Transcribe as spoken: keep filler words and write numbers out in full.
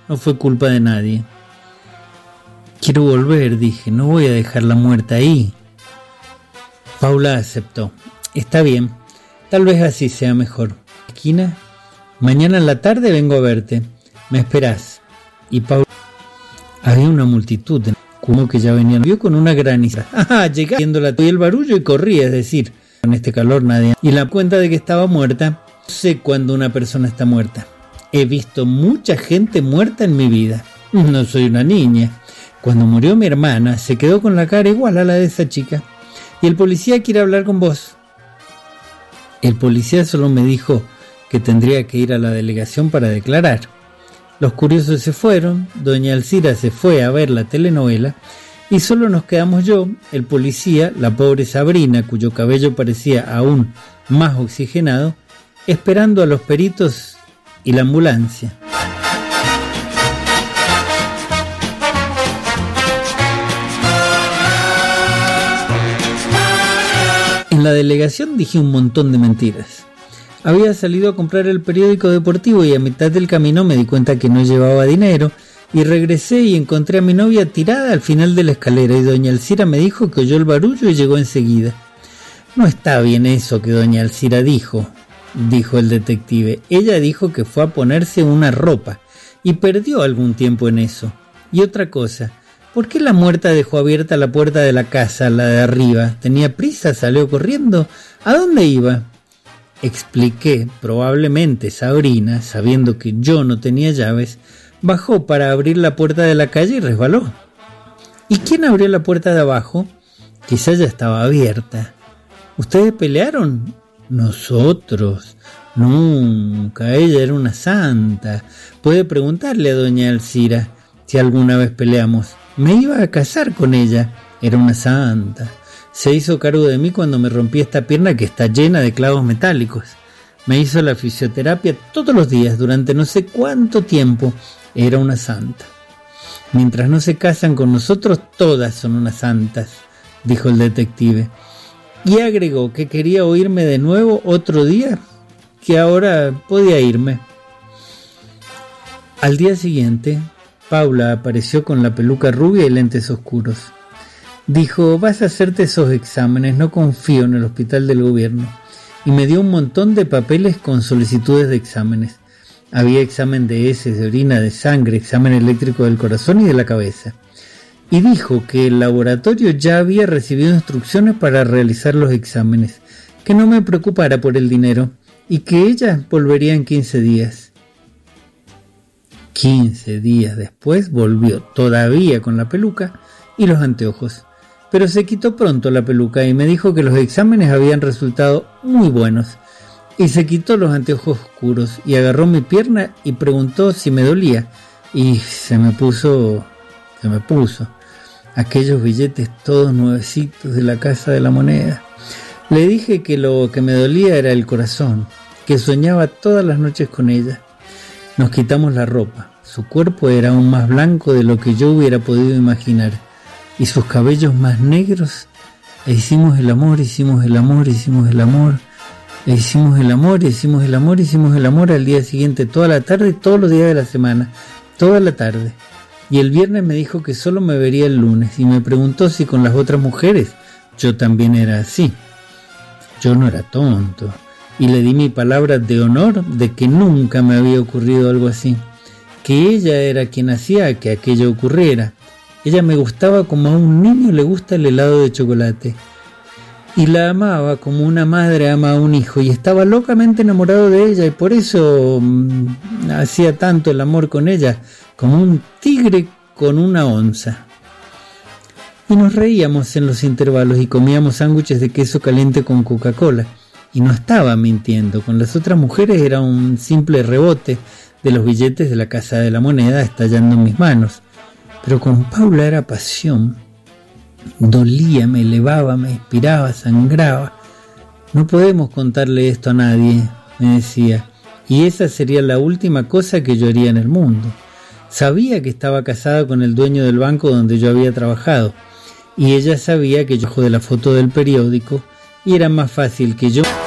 no fue culpa de nadie. Quiero volver, dije, no voy a dejarla muerta ahí. Paula aceptó. Está bien, tal vez así sea mejor. Esquina, mañana en la tarde vengo a verte. Me esperás. Y Paula... Había una multitud, como que ya venían. Vio con una graniza. Ah, llegué viendo la y el barullo y corrí, es decir, con este calor nadie. Y la cuenta de que estaba muerta. No sé cuándo una persona está muerta. He visto mucha gente muerta en mi vida. No soy una niña. Cuando murió mi hermana, se quedó con la cara igual a la de esa chica. Y el policía quiere hablar con vos. El policía solo me dijo que tendría que ir a la delegación para declarar. Los curiosos se fueron, doña Alcira se fue a ver la telenovela y solo nos quedamos yo, el policía, la pobre Sabrina, cuyo cabello parecía aún más oxigenado, esperando a los peritos y la ambulancia. En la delegación dije un montón de mentiras. Había salido a comprar el periódico deportivo y a mitad del camino me di cuenta que no llevaba dinero y regresé y encontré a mi novia tirada al final de la escalera y doña Alcira me dijo que oyó el barullo y llegó enseguida. No está bien eso que doña Alcira dijo, dijo el detective. Ella dijo que fue a ponerse una ropa y perdió algún tiempo en eso. Y otra cosa, ¿por qué la muerta dejó abierta la puerta de la casa, la de arriba? ¿Tenía prisa? ¿Salió corriendo? ¿A dónde iba? Expliqué. Probablemente Sabrina, sabiendo que yo no tenía llaves, bajó para abrir la puerta de la calle y resbaló. ¿Y quién abrió la puerta de abajo? Quizá ya estaba abierta. ¿Ustedes pelearon? Nosotros. Nunca. Ella era una santa. Puede preguntarle a doña Alcira si alguna vez peleamos. Me iba a casar con ella. Era una santa. Se hizo cargo de mí cuando me rompí esta pierna que está llena de clavos metálicos. Me hizo la fisioterapia todos los días durante no sé cuánto tiempo. Era una santa. Mientras no se casan con nosotros, todas son unas santas, dijo el detective. Y agregó que quería oírme de nuevo otro día, que ahora podía irme. Al día siguiente, Paula apareció con la peluca rubia y lentes oscuros. Dijo, vas a hacerte esos exámenes, no confío en el hospital del gobierno. Y me dio un montón de papeles con solicitudes de exámenes. Había examen de heces, de orina, de sangre, examen eléctrico del corazón y de la cabeza. Y dijo que el laboratorio ya había recibido instrucciones para realizar los exámenes, que no me preocupara por el dinero y que ella volvería en quince días. quince días después volvió, todavía con la peluca y los anteojos. Pero se quitó pronto la peluca y me dijo que los exámenes habían resultado muy buenos. Y se quitó los anteojos oscuros y agarró mi pierna y preguntó si me dolía. Y se me puso, se me puso, aquellos billetes todos nuevecitos de la Casa de la Moneda. Le dije que lo que me dolía era el corazón, que soñaba todas las noches con ella. Nos quitamos la ropa. Su cuerpo era aún más blanco de lo que yo hubiera podido imaginar. Y sus cabellos más negros. E hicimos el amor, hicimos el amor, hicimos el amor. E hicimos el amor, hicimos el amor, hicimos el amor al día siguiente, toda la tarde, todos los días de la semana, toda la tarde. Y el viernes me dijo que solo me vería el lunes y me preguntó si con las otras mujeres yo también era así. Yo no era tonto y le di mi palabra de honor de que nunca me había ocurrido algo así, que ella era quien hacía que aquello ocurriera. Ella me gustaba como a un niño le gusta el helado de chocolate. Y la amaba como una madre ama a un hijo y estaba locamente enamorado de ella y por eso mmm, hacía tanto el amor con ella, como un tigre con una onza. Y nos reíamos en los intervalos y comíamos sándwiches de queso caliente con Coca-Cola. Y no estaba mintiendo, con las otras mujeres era un simple rebote de los billetes de la Casa de la Moneda estallando en mis manos. Pero con Paula era pasión. Dolía, me elevaba, me inspiraba, sangraba. No podemos contarle esto a nadie, me decía, y esa sería la última cosa que yo haría en el mundo. Sabía que estaba casada con el dueño del banco donde yo había trabajado, y ella sabía que yo de la foto del periódico, y era más fácil que yo...